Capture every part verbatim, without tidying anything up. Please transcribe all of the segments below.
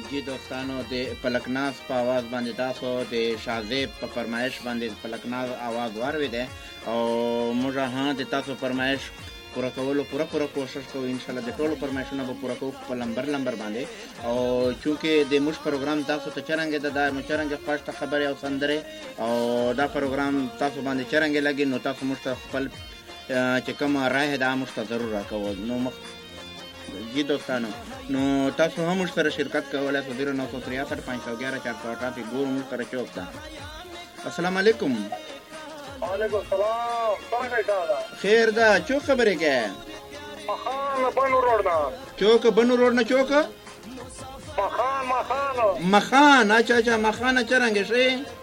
جی دوستانو د پلکناز په आवाज باندې تاسو د شاذیب په فرمایش باندې پلکناز आवाज واورېدی او موږ هم د تاسو فرمایش پوره کولو پوره پوره کوشش کوو انشاءالله د ټولو فرمایشونه به پوره کوو په لمبر لمبر باندې او چونکې د موږ پروګرام تاسو ته څرنګه ده دا مو څرنګه خوښ ته خبرې او سندرې او دا پروګرام تاسو باندې څرنګه لګي نو تاسو موږ ته خپل چې کومه رایه ده موږ ته ضرور راکوو نو مخ جی دوستانو نو تاسو هم موږ سره شرکت کولی شئ زیرو نو سو تریاسٹھ پانچ سو گیارہ چار سو اٹھاسی ګور موږ سره چوک ده السلام علیکم وعلیکم السلام څنګه ده خیر ده چوک خبرې کوې مخان بنو روډ نه چوک بنو روډ نه چوک مخان مخان مخان اچھا اچھا مخان څرنګه شي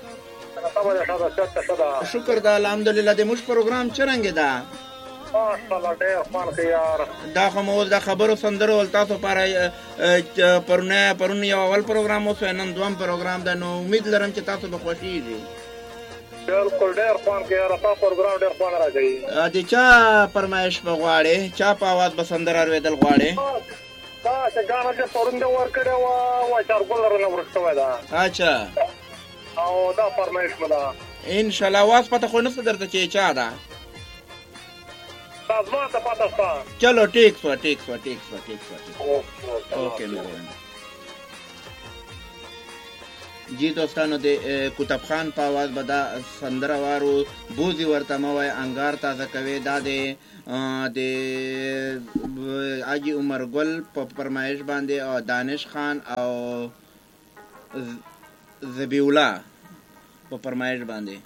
شکر ده الحمدلله د موږ پروګرام څرنګه ده ماشاءالله ډېر خوند کوي یار دا خو مو اوس د خبرو سندرو ول تاسو لپاره پرونه پرون یو اول پروګرام اوس نن دوم پروګرام ده نو امید لرم چې تاسو به خوښیږي بالکل ډېر خوند کوي یار تاسو پروګرام ډېر خوند راکوي د چا فرمایش به غواړې چا په اواز به سندره اورېدل غواړې دا چې ګانا چې پرون دې ورکړې وه وچارګل رانه ورک شوی ده اچھا او دا فرمایش مې ده انشاءالله اواز پته خو نشته درته چې چا ده زما ته پته شته چلو ټیک شوه ټیک شوه ټیک شوه ټیک شوه اوکې مهرباني جی دوستانو د کتب خان په आवाज به دا سندره وارو بوزي ورته مه وایه انګار تازه کوي دا د د حاجي عمر ګل په فرمایش باندې او دانش خان او ذبیح الله په فرمایش باندې